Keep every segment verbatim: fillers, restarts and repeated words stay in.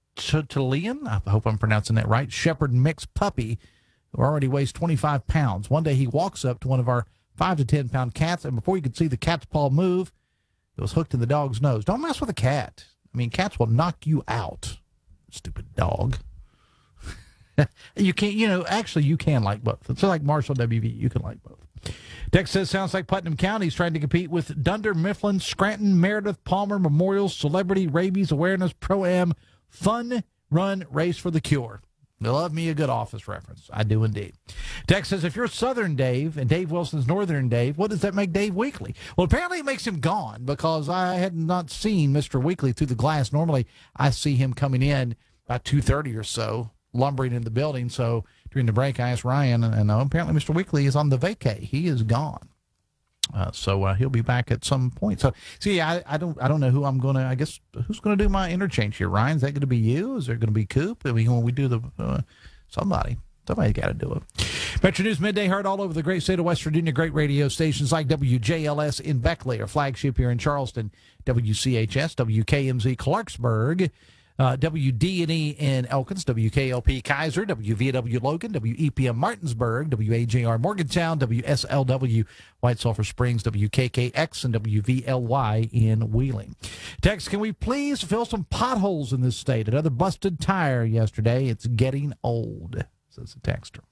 Chilean, I hope I'm pronouncing that right, Shepherd mix puppy who already weighs twenty-five pounds. One day he walks up to one of our five to ten pound cats, and before you could see the cat's paw move, it was hooked in the dog's nose. Don't mess with a cat. I mean, cats will knock you out. Stupid dog. You can't, you know, actually you can like both. It's like Marshall W V. You can like both. Text says, sounds like Putnam County is trying to compete with Dunder Mifflin, Scranton, Meredith, Palmer, Memorial, Celebrity, Rabies, Awareness, Pro-Am, Fun Run Race for the Cure. They love me a good Office reference. I do indeed. Text says, if you're Southern Dave and Dave Wilson's Northern Dave, what does that make Dave Weekly? Well, apparently it makes him gone because I had not seen Mister Weekly through the glass. Normally I see him coming in by two thirty or so, lumbering in the building. So during the break, I asked Ryan, and uh, apparently Mister Weekly is on the vacay. He is gone. Uh, so uh, he'll be back at some point. So, see, I, I don't I don't know who I'm going to, I guess, who's going to do my interchange here? Ryan, is that going to be you? Is there going to be Coop? I mean, when we do the, uh, somebody, somebody's got to do it. Metro News Midday heard all over the great state of West Virginia. Great radio stations like W J L S in Beckley, our flagship here in Charleston, W C H S, W K M Z Clarksburg, Uh, W D and E in Elkins, W K L P Kaiser, W V W Logan, W E P M Martinsburg, W A J R Morgantown, W S L W White Sulphur Springs, W K K X, and W V L Y in Wheeling. Text, can we please fill some potholes in this state? Another busted tire yesterday. It's getting old, says the texter.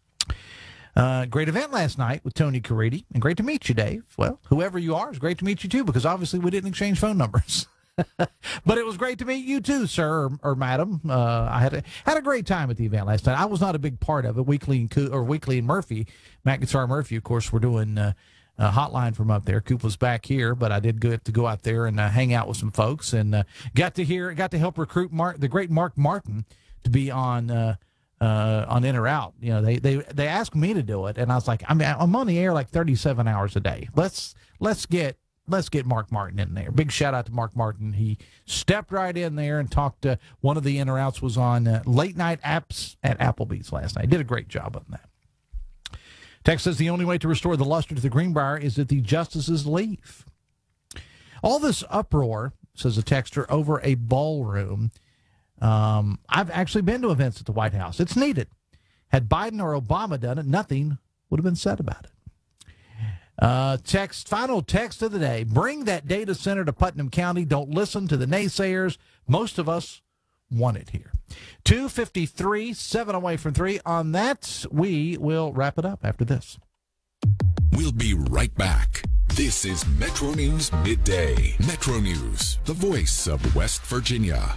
Uh, great event last night with Tony Caridi, and great to meet you, Dave. Well, whoever you are, it's great to meet you, too, because obviously we didn't exchange phone numbers. But it was great to meet you too, sir or, or madam. Uh, I had a, had a great time at the event last night. I was not a big part of it. Weekly and Co- or Weekly and Murphy, Matt Guitar Murphy, of course, we're doing uh, a hotline from up there. Coop was back here, but I did get to go out there and uh, hang out with some folks, and uh, got to hear, got to help recruit Mark, the great Mark Martin, to be on uh, uh, on In or Out. You know, they they they asked me to do it, and I was like, I'm I'm on the air like thirty-seven hours a day. Let's let's get. Let's get Mark Martin in there. Big shout out to Mark Martin. He stepped right in there and talked to one of the in or outs was on uh, late night apps at Applebee's last night. Did a great job on that. Text says the only way to restore the luster to the Greenbrier is that the justices leave. All this uproar, says a texter, over a ballroom. Um, I've actually been to events at the White House. It's needed. Had Biden or Obama done it, nothing would have been said about it. Uh, text, final text of the day. Bring that data center to Putnam County. Don't listen to the naysayers. Most of us want it here. two fifty-three, seven away from three. On that, we will wrap it up after this. We'll be right back. This is Metro News Midday. Metro News, the voice of West Virginia.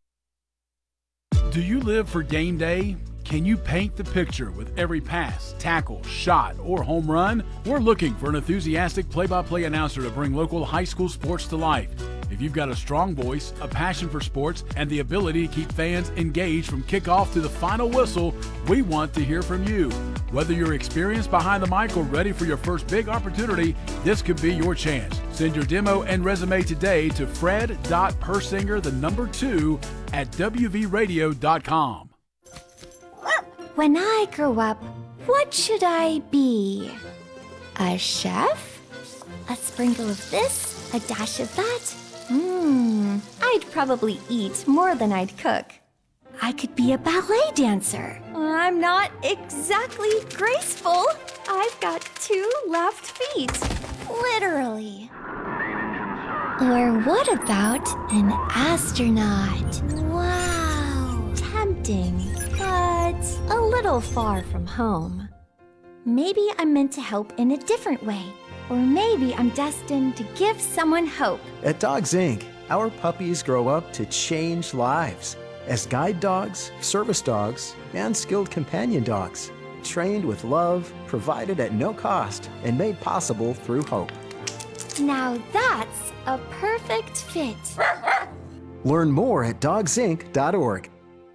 Do you live for game day? Can you paint the picture with every pass, tackle, shot, or home run? We're looking for an enthusiastic play-by-play announcer to bring local high school sports to life. If you've got a strong voice, a passion for sports, and the ability to keep fans engaged from kickoff to the final whistle, we want to hear from you. Whether you're experienced behind the mic or ready for your first big opportunity, this could be your chance. Send your demo and resume today to fred.persinger, the number two, at w v radio dot com. When I grow up, what should I be? A chef? A sprinkle of this, a dash of that? Mmm, I'd probably eat more than I'd cook. I could be a ballet dancer. I'm not exactly graceful. I've got two left feet, literally. Or what about an astronaut? Wow, tempting. But a little far from home. Maybe I'm meant to help in a different way. Or maybe I'm destined to give someone hope. At Dogs Incorporated, our puppies grow up to change lives as guide dogs, service dogs, and skilled companion dogs. Trained with love, provided at no cost, and made possible through hope. Now that's a perfect fit. Learn more at dogs inc dot org.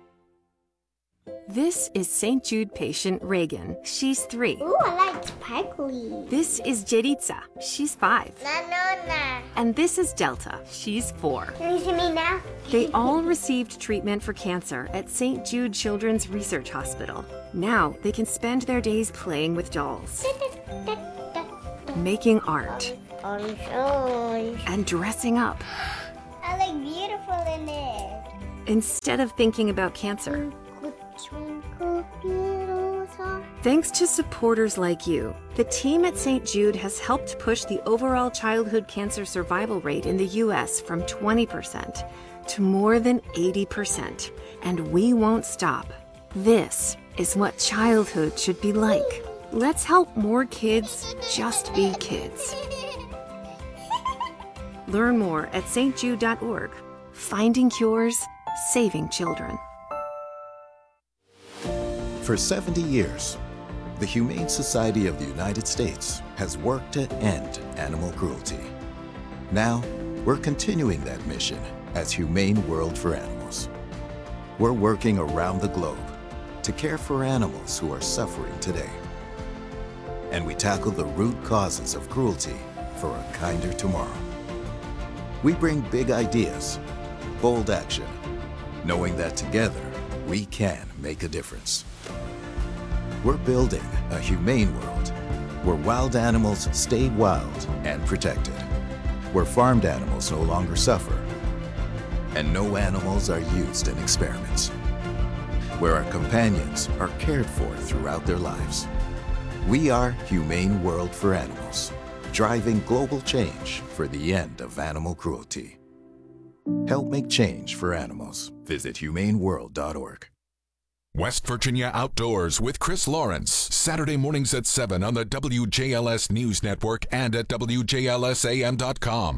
This is Saint Jude patient Reagan. She's three. Ooh, I like sparkly. This is Jeritza. She's five. No, no, no. And this is Delta. She's four. Can you see me now? They all received treatment for cancer at Saint Jude Children's Research Hospital. Now they can spend their days playing with dolls, making art, Orange, orange. and dressing up. I look beautiful in it. instead of thinking about cancer. Twinkle, little star. Thanks to supporters like you, the team at Saint Jude has helped push the overall childhood cancer survival rate in the U S from twenty percent to more than eighty percent. And we won't stop. This is what childhood should be like. Let's help more kids just be kids. Learn more at s t jude dot org. Finding cures, saving children. For seventy years, the Humane Society of the United States has worked to end animal cruelty. Now, we're continuing that mission as Humane World for Animals. We're working around the globe to care for animals who are suffering today. And we tackle the root causes of cruelty for a kinder tomorrow. We bring big ideas, bold action, knowing that together we can make a difference. We're building a humane world where wild animals stay wild and protected, where farmed animals no longer suffer, and no animals are used in experiments, where our companions are cared for throughout their lives. We are Humane World for Animals, driving global change for the end of animal cruelty. Help make change for animals. Visit humane world dot org. West Virginia Outdoors with Chris Lawrence, Saturday mornings at seven on the W J L S News Network and at W J L S A M dot com.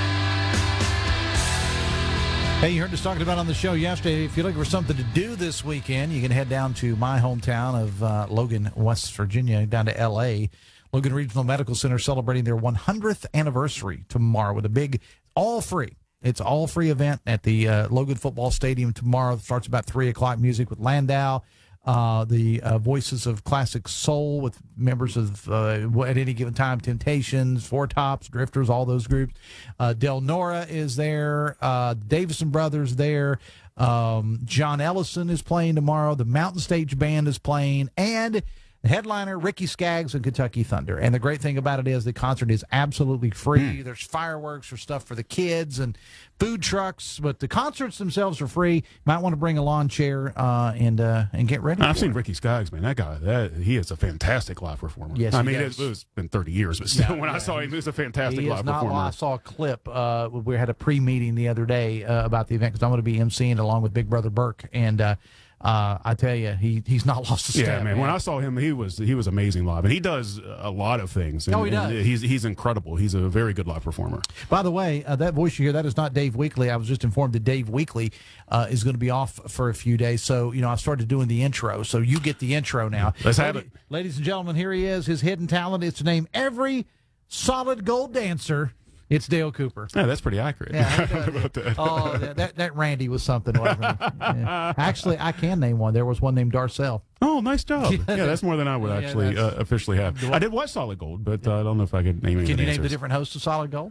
Hey, you heard us talking about on the show yesterday. If you're looking for something to do this weekend, you can head down to my hometown of uh, Logan, West Virginia, down to L A. Logan Regional Medical Center celebrating their one hundredth anniversary tomorrow with a big, all free. It's all free event at the uh, Logan Football Stadium tomorrow. It starts about three o'clock. Music with Landau, uh, the uh, Voices of Classic Soul with members of, uh, at any given time, Temptations, Four Tops, Drifters, all those groups. Uh, Del Nora is there. Uh, Davison Brothers there. Um, John Ellison is playing tomorrow. The Mountain Stage Band is playing. And the headliner, Ricky Skaggs and Kentucky Thunder. And the great thing about it is the concert is absolutely free. Mm. There's fireworks or stuff for the kids and food trucks, but the concerts themselves are free. You might want to bring a lawn chair uh, and uh, and get ready. I've seen it. Ricky Skaggs, man. That guy, that he is a fantastic live performer. Yes, I he mean, does. it, it's been thirty years, but still, Yeah, when yeah. I saw him, he was a fantastic He live is not performer. I saw a clip. Uh, we had a pre-meeting the other day uh, about the event because I'm going to be emceeing along with Big Brother Burke, and uh, uh, I tell you, he he's not lost a step. Yeah, man. man. When I saw him, he was he was amazing live, and he does a lot of things. And, Oh, he does. and he's he's incredible. He's a very good live performer. By the way, uh, that voice you hear, that is not Dave Weekly. I was just informed that Dave Weekly uh, is going to be off for a few days. So, you know, I started doing the intro. So you get the intro now. Let's have it. Ladies and gentlemen, here he is. His hidden talent is to name every solid gold dancer. It's Dale Cooper. Yeah, that's pretty accurate. Yeah, he I don't does. know about that. Oh, that, that, that Randy was something. Wasn't he? Yeah. Actually, I can name one. There was one named Darcel. Oh, nice job. Yeah, that's more than I would Yeah, actually that's- uh, officially have. I did watch Solid Gold, but uh, I don't know if I could name any Can you name answers. the different hosts of Solid Gold?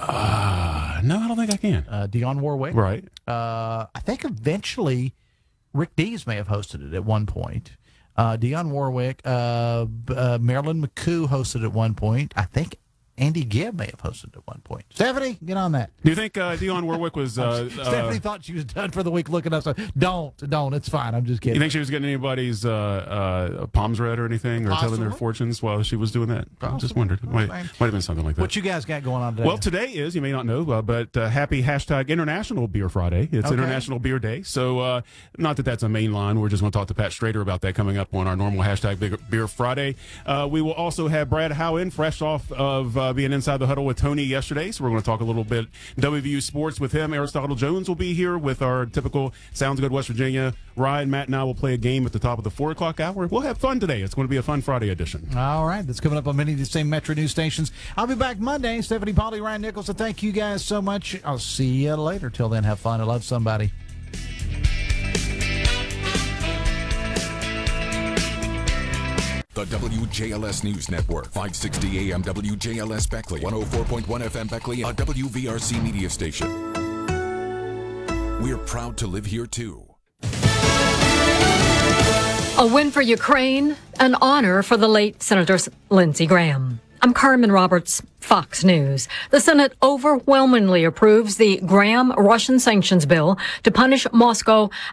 Uh, no, I don't think I can. Uh, Dionne Warwick. Right. Uh, I think eventually Rick Dees may have hosted it at one point. Uh, Dionne Warwick, uh, b- uh, Marilyn McCoo hosted at one point. I think Andy Gibb may have hosted at one point. Stephanie, get on that. Do you think uh, Dionne Warwick was... Uh, Stephanie uh, thought she was done for the week looking up. So don't, don't. It's fine. I'm just kidding. you think she was getting anybody's uh, uh, palms read or anything, or telling their Possibly. fortunes while she was doing that? I just Possibly. wondered. It might, Fine. might have been something like that. What you guys got going on today? Well, today is, you may not know, uh, but uh, happy hashtag International Beer Friday. It's Okay. International Beer Day. So, uh, not that that's a main line. We're just going to talk to Pat Strader about that coming up on our normal hashtag Big Beer Friday. Uh, we will also have Brad Howe in, fresh off of uh, being inside the huddle with Tony yesterday. So, we're going to talk a little bit W V U sports with him. Aristotle Jones will be here with our typical Sounds Good West Virginia. Ryan, Matt, and I will play a game at the top of the four o'clock hour. We'll have fun today. It's going to be a fun Friday edition. All right. That's coming up on many of the same Metro News stations. I'll be back Monday. Stephanie Polly, Ryan Nichols. So thank you guys so much. I'll see you later. Till then, have fun and love somebody. The W J L S News Network, five sixty A M W J L S Beckley, one oh four point one F M Beckley, a W V R C media station. We're proud to live here too. A win for Ukraine, an honor for the late Senator Lindsey Graham. I'm Carmen Roberts, Fox News. The Senate overwhelmingly approves the Graham Russian sanctions bill to punish Moscow